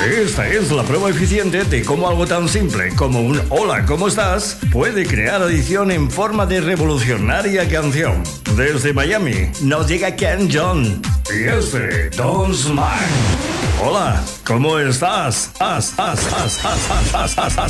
Esta es la prueba eficiente de cómo algo tan simple como un hola, ¿cómo estás? Puede crear adicción en forma de revolucionaria canción. Desde Miami nos llega Ken John y Don't Smile. Hola, ¿cómo estás?